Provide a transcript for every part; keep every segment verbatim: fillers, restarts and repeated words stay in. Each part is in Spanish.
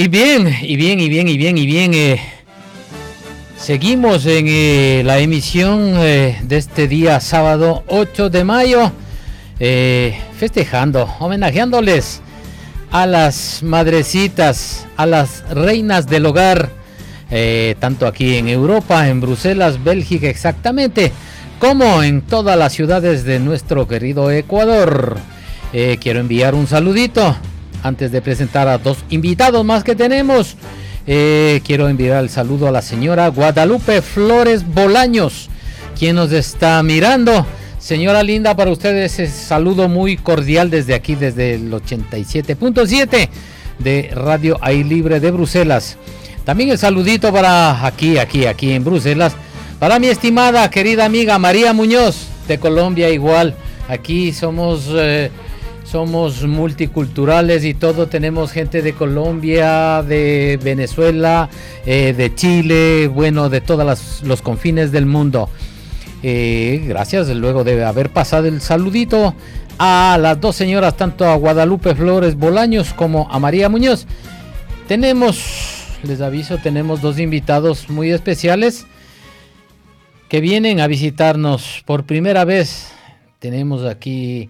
Y bien, y bien, y bien, y bien, y bien. Eh, seguimos en eh, la emisión eh, de este día sábado ocho de mayo, eh, festejando, homenajeándoles a las madrecitas, a las reinas del hogar, eh, tanto aquí en Europa, en Bruselas, Bélgica exactamente, como en todas las ciudades de nuestro querido Ecuador. Eh, quiero enviar un saludito antes de presentar a dos invitados más que tenemos. Eh, quiero enviar el saludo a la señora Guadalupe Flores Bolaños, quien nos está mirando. Señora linda, para ustedes ese saludo muy cordial desde aquí, desde el ochenta y siete punto siete de Radio Aire Libre de Bruselas. También el saludito para aquí, aquí, aquí en Bruselas, para mi estimada, querida amiga María Muñoz, de Colombia igual. Aquí somos... Eh, Somos multiculturales y todo, tenemos gente de Colombia, de Venezuela, eh, de Chile, bueno, de todos los confines del mundo. Eh, gracias, luego de haber pasado el saludito a las dos señoras, tanto a Guadalupe Flores Bolaños como a María Muñoz. Tenemos, les aviso, tenemos dos invitados muy especiales que vienen a visitarnos por primera vez. Tenemos aquí...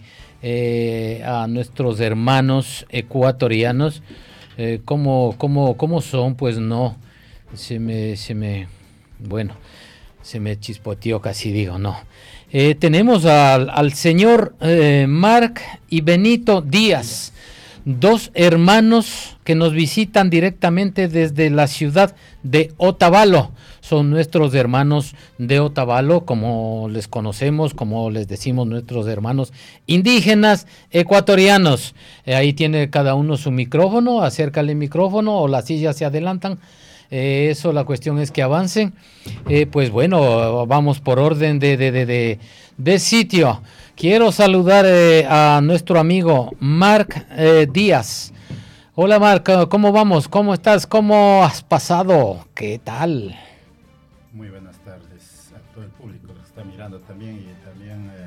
Eh, a nuestros hermanos ecuatorianos, eh, ¿cómo, cómo, cómo son? Pues no, se me, se me, bueno, se me chispoteó casi, digo, no. Eh, tenemos al, al señor eh, Marc y Benito Díaz, dos hermanos que nos visitan directamente desde la ciudad de Otavalo. Son nuestros hermanos de Otavalo, como les conocemos, como les decimos, nuestros hermanos indígenas ecuatorianos. Eh, ahí tiene cada uno su micrófono, acércale el micrófono o las sillas se adelantan. Eh, eso, la cuestión es que avancen. Eh, pues bueno, vamos por orden de, de, de, de, de sitio. Quiero saludar eh, a nuestro amigo Marc eh, Díaz. Hola Marc, ¿cómo vamos? ¿Cómo estás? ¿Cómo has pasado? ¿Qué tal? Muy buenas tardes a todo el público que está mirando también, y también eh,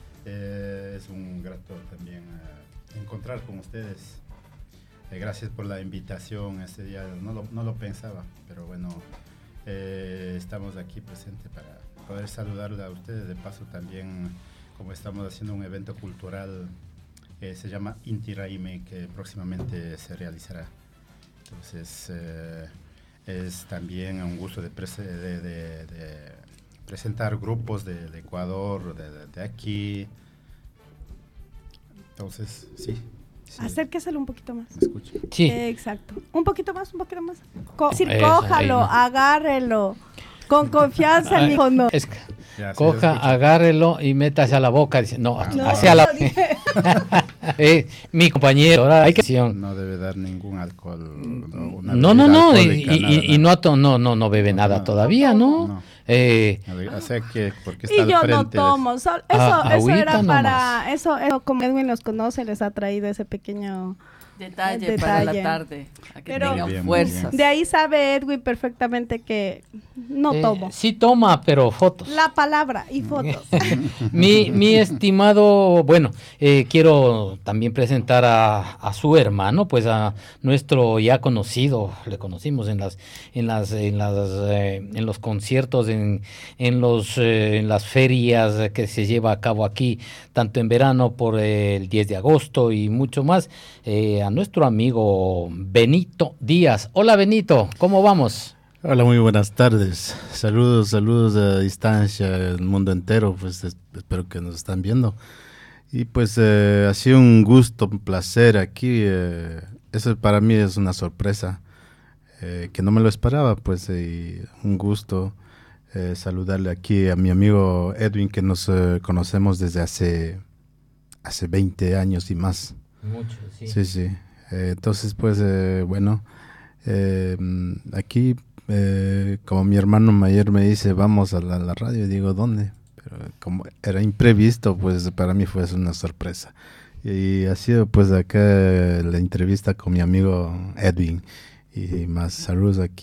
eh, es un grato también eh, encontrar con ustedes. Eh, gracias por la invitación este día, no lo, no lo pensaba, pero bueno, eh, estamos aquí presentes para poder saludarle a ustedes. De paso también, como estamos haciendo un evento cultural, eh, se llama Inti Raymi, que próximamente se realizará. Entonces... Eh, es también un gusto de, prese- de, de, de presentar grupos de, de Ecuador, de, de, de aquí. Entonces, sí. sí. Acérqueselo un poquito más. ¿Me escucha? Sí. Eh, exacto. Un poquito más, un poquito más. Co- decir, Es, cójalo, ahí, ¿no? Agárrelo. Con confianza, mi hijo. No. Es que Ya, sí, coja, escucha. agárrelo y métase a la boca. Dice, no, No, hacia la... eso dije. eh, mi compañero, ahora hay que... No debe dar ningún alcohol. No, una No, no, bebida no, y, alcohólica, y- nada, y nada. no, to- no, no, no bebe No, nada no, todavía, ¿no? no. Eh, O sea que porque está Y al yo frente. no tomo. Sol- eso, Ah, eso agüita era nomás. para. Eso, eso, como Edwin los conoce, les ha traído ese pequeño. Detalle, Detalle. para la tarde, a que Pero- tengan Muy bien, muy fuerzas. De ahí sabe Edwin perfectamente que no eh, tomo. sí toma, pero fotos. La palabra y fotos. mi, mi estimado, bueno, eh, quiero también presentar a, a su hermano, pues a nuestro ya conocido, le conocimos en las, en las, en las, eh, en los conciertos, en, en los, eh, en las ferias que se lleva a cabo aquí, tanto en verano por eh, el diez de agosto y mucho más, eh, a nuestro amigo Benito Díaz. Hola Benito, ¿cómo vamos? Hola, muy buenas tardes. Saludos, saludos a distancia, el mundo entero, pues es- espero que nos están viendo. Y pues eh, ha sido un gusto, un placer aquí. Eh, eso para mí es una sorpresa, eh, que no me lo esperaba, pues eh, un gusto eh, saludarle aquí a mi amigo Edwin, que nos eh, conocemos desde hace, hace veinte años y más. Mucho, Sí, sí. Eh, entonces, pues, eh, bueno, eh, aquí, eh, como mi hermano mayor me dice, vamos a la, la radio, digo, ¿dónde? Pero como era imprevisto, pues para mí fue una sorpresa. Y ha sido, pues, acá la entrevista con mi amigo Edwin. Y más saludos aquí